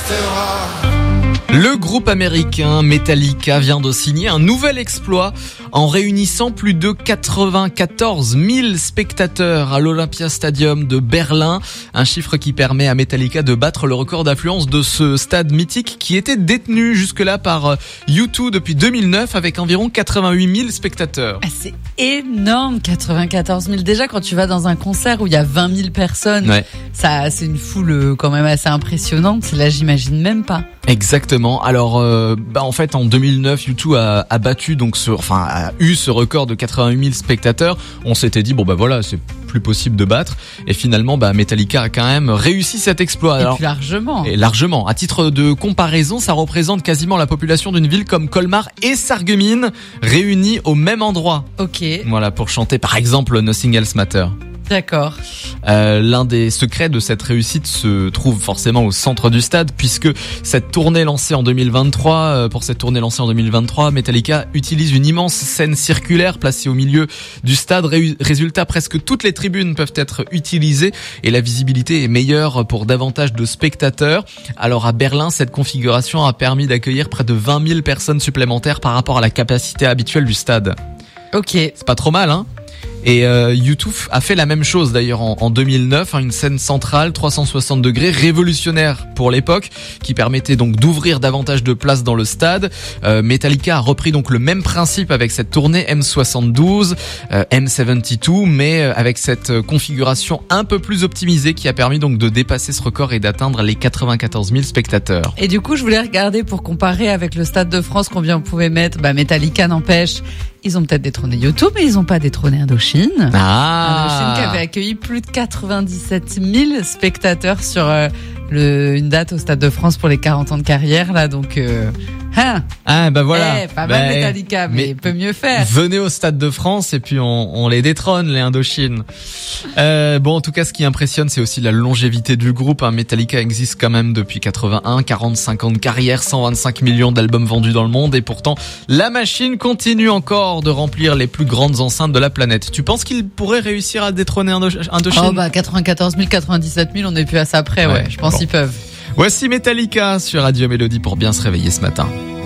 Le groupe américain Metallica vient de signer un nouvel exploit en réunissant plus de 94 000 spectateurs à l'Olympia Stadium de Berlin. Un chiffre qui permet à Metallica de battre le record d'affluence de ce stade mythique qui était détenu jusque-là par U2 depuis 2009 avec environ 88 000 spectateurs. Ah, c'est énorme, 94 000. Déjà, quand tu vas dans un concert où il y a 20 000 personnes, ouais. Ça, c'est une foule quand même assez impressionnante. Là, j'imagine même pas. Exactement. Alors, en fait, en 2009, U2 a battu a eu ce record de 88 000 spectateurs. On s'était dit voilà, c'est plus possible de battre. Et finalement, Metallica a quand même réussi cet exploit. Et puis largement. Et largement. À titre de comparaison, ça représente quasiment la population d'une ville comme Colmar et Sarreguemines réunies au même endroit. Ok. Voilà, pour chanter par exemple Nothing Else Matter. D'accord. L'un des secrets de cette réussite se trouve forcément au centre du stade puisque cette tournée lancée en 2023, Metallica utilise une immense scène circulaire placée au milieu du stade. Résultat, presque toutes les tribunes peuvent être utilisées et la visibilité est meilleure pour davantage de spectateurs. Alors à Berlin, cette configuration a permis d'accueillir près de 20 000 personnes supplémentaires par rapport à la capacité habituelle du stade. Ok. C'est pas trop mal, hein? Et U2 a fait la même chose d'ailleurs en 2009, une scène centrale 360 degrés révolutionnaire pour l'époque qui permettait donc d'ouvrir davantage de place dans le stade. Metallica a repris donc le même principe avec cette tournée M72, M72, mais avec cette configuration un peu plus optimisée qui a permis donc de dépasser ce record et d'atteindre les 94 000 spectateurs. Et du coup, je voulais regarder pour comparer avec le Stade de France combien on pouvait mettre. Metallica n'empêche. Ils ont peut-être détrôné YouTube, mais ils n'ont pas détrôné Indochine. Indochine qui avait accueilli plus de 97 000 spectateurs sur une date au Stade de France pour les 40 ans de carrière, là, donc... voilà. Pas mal Metallica, mais peut mieux faire. Venez au Stade de France et puis on les détrône, les Indochines. En tout cas, ce qui impressionne, c'est aussi la longévité du groupe. Metallica existe quand même depuis 81, 45 ans de carrière, 125 millions d'albums vendus dans le monde et pourtant, la machine continue encore de remplir les plus grandes enceintes de la planète. Tu penses qu'ils pourraient réussir à détrôner Indochine? 94 000, 97 000, on n'est plus à ça près, ouais. Je pense qu'ils peuvent. Voici Metallica sur Radio Mélodie pour bien se réveiller ce matin.